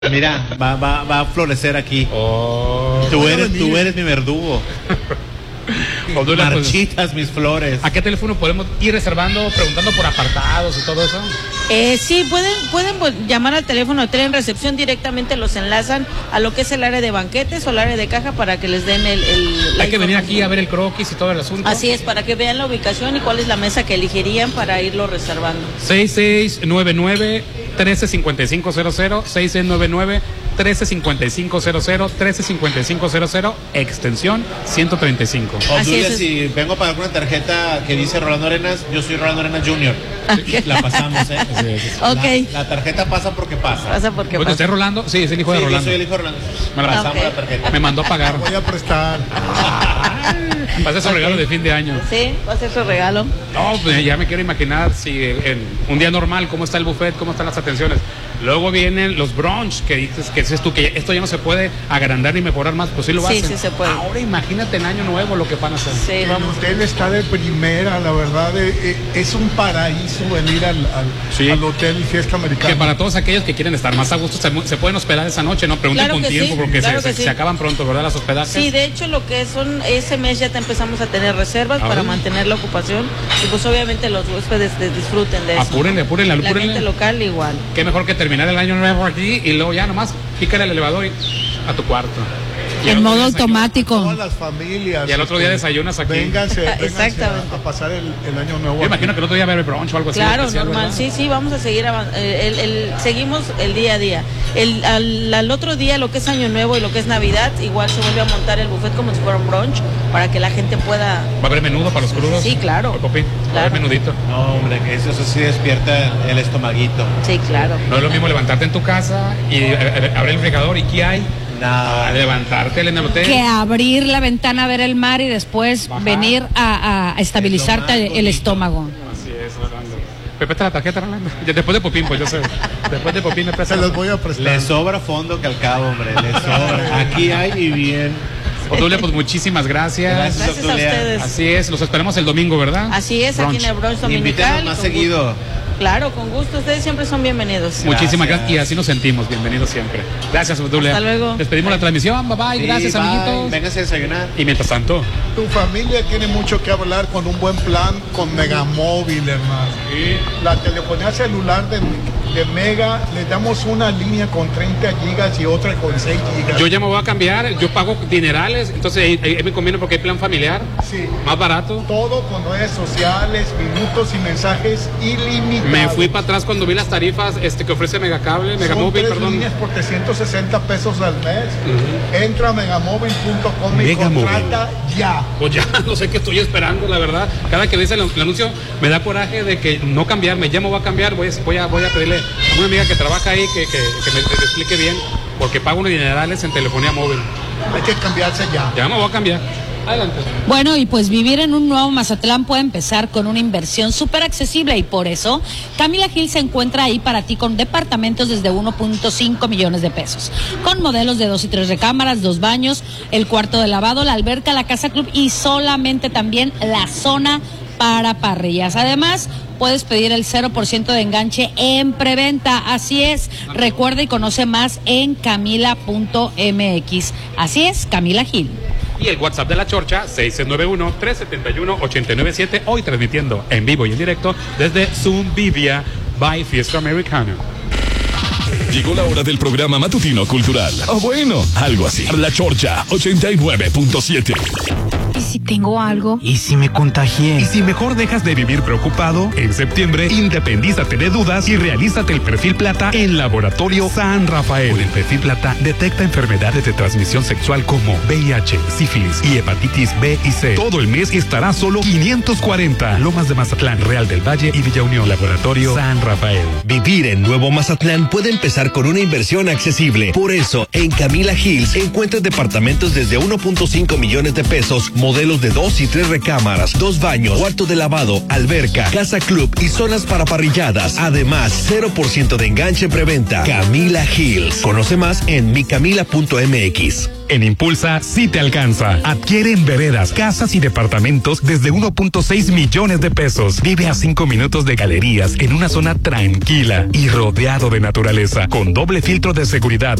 Mira, va a florecer aquí. Oh, tú eres mi verdugo. Marchitas, mis flores. ¿A qué teléfono podemos ir reservando, preguntando por apartados y todo eso? Sí, pueden llamar al teléfono hotel en recepción, directamente los enlazan a lo que es el área de banquetes o el área de caja para que les den Hay que venir aquí a ver el croquis y todo el asunto. Así es, para que vean la ubicación y cuál es la mesa que elegirían para irlo reservando. 6699-135500, 6699-135500, 135500, extensión 135. Obdulia, si vengo a pagar con una tarjeta que dice Rolando Arenas, yo soy Rolando Arenas Jr. La pasamos, ¿eh? Ok. La tarjeta pasa porque pasa. Pasa porque pasa. ¿Usted es Rolando? Sí, es el hijo de Rolando. Yo soy el hijo de Rolando. Me pasamos la tarjeta. Me mandó a pagar. Voy a prestar. Va a ser su regalo de fin de año. Sí, va a ser su regalo. No, pues ya me quiero imaginar si en un día normal, cómo está el buffet, cómo están las atenciones. Luego vienen los brunch, que dices tú que esto ya no se puede agrandar ni mejorar más, pues sí lo hacen. Sí se puede. Ahora imagínate en año nuevo lo que van a hacer. Sí, El vamos. hotel está de primera, la verdad, es un paraíso venir al hotel Fiesta Americana. Que para todos aquellos que quieren estar más a gusto se pueden hospedar esa noche, ¿no? Pregunten Claro con que tiempo, sí, porque claro que se sí. acaban pronto, ¿verdad? Las hospedajes. Sí, de hecho lo que son ese mes ya te empezamos a tener reservas para mantener la ocupación y pues obviamente los huéspedes disfruten de eso. Apúrenle. La gente local igual. Qué mejor que terminar el año nuevo aquí y luego ya nomás pícale el elevador y a tu cuarto. En modo automático. Todas las familias. Y al otro día desayunas aquí. Vénganse Exactamente. a pasar el año nuevo. Yo imagino que el otro día va a haber brunch o algo así. Claro, especial, normal. ¿verdad? Sí, vamos a seguir seguimos el día a día. Al otro día, lo que es Año Nuevo y lo que es Navidad, igual se vuelve a montar el buffet como si fuera un brunch para que la gente pueda. ¿Va a haber menudo para los crudos? Sí, claro. Popín, va a haber menudito. No, hombre, que eso sí despierta el estomaguito. Sí, claro. No es lo mismo levantarte en tu casa y abrir el refrigerador y ¿qué hay? Nada. Levantarte en el hotel. Que abrir la ventana, ver el mar y después Bajar. venir a estabilizarte el estómago. Así es, Rolando. ¿Me prestas la tarjeta, Rolando? Después de Popín, pues yo sé. Después de Popín me prestas. Se los voy a prestar. Le sobra fondo que al cabo, hombre. Le sobra. Aquí hay y bien. Obdulia, pues muchísimas gracias. Gracias a ustedes. Así es, los esperamos el domingo, ¿verdad? Así es, aquí en el brunch dominical. Invítenos más con seguido. gusto. Claro, con gusto. Ustedes siempre son bienvenidos. Muchísimas gracias y así nos sentimos. Bienvenidos siempre. Gracias, Obdulia. Hasta luego. Despedimos la transmisión. Bye bye. Sí, Gracias, bye. amiguitos. Vénganse a desayunar. Y mientras tanto. Tu familia tiene mucho que hablar con un buen plan con Megamóvil, hermano. La telefonía celular de Mega, le damos una línea con 30 gigas y otra con 6 gigas. Yo ya me voy a cambiar. Yo pago dinerales. Entonces ahí me conviene porque hay plan familiar. Sí. Más barato. Todo con redes sociales, minutos y mensajes ilimitados. Me fui para atrás cuando vi las tarifas que ofrece Megacable, Son Megamóvil, 3 perdón. líneas por 360 pesos al mes. Entra a megamóvil.com y Megamóvil. contrata ya. Pues ya no sé qué estoy esperando, la verdad. Cada que dice el anuncio me da coraje de que no cambiarme. Ya me voy a cambiar. Voy a pedirle a una amiga que trabaja ahí que me explique bien, porque pago unos dinerales en telefonía móvil. Hay que cambiarse ya. Ya me voy a cambiar. Adelante. Bueno, y pues vivir en un nuevo Mazatlán puede empezar con una inversión súper accesible y por eso Camila Gil se encuentra ahí para ti con departamentos desde 1.5 millones de pesos, con modelos de 2 y 3 recámaras, 2 baños, el cuarto de lavado, la alberca, la casa club y solamente también la zona para parrillas. Además, puedes pedir el 0% de enganche en preventa. Así es, recuerda y conoce más en camila.mx. Así es, Camila Gil. Y el WhatsApp de la Chorcha, 691-371-897, hoy transmitiendo en vivo y en directo desde Zumbivia by Fiesta Americana. Llegó la hora del programa matutino cultural. O bueno, algo así. La Chorcha 89.7. ¿Y si tengo algo? ¿Y si me contagié? Y si mejor dejas de vivir preocupado, en septiembre, independízate de dudas y realízate el perfil plata en Laboratorio San Rafael. Con el perfil plata detecta enfermedades de transmisión sexual como VIH, sífilis y hepatitis B y C. Todo el mes estará solo 540. Lomas de Mazatlán, Real del Valle y Villa Unión. Laboratorio San Rafael. Vivir en Nuevo Mazatlán puede empezar con una inversión accesible. Por eso, en Camila Hills encuentras departamentos desde 1.5 millones de pesos, Modelos de 2 y 3 recámaras, 2 baños, cuarto de lavado, alberca, casa club y zonas para parrilladas. Además, 0% de enganche preventa. Camila Hills. Conoce más en micamila.mx. En Impulsa sí te alcanza. Adquiere en veredas, casas y departamentos desde 1.6 millones de pesos. Vive a 5 minutos de galerías en una zona tranquila y rodeado de naturaleza, con doble filtro de seguridad.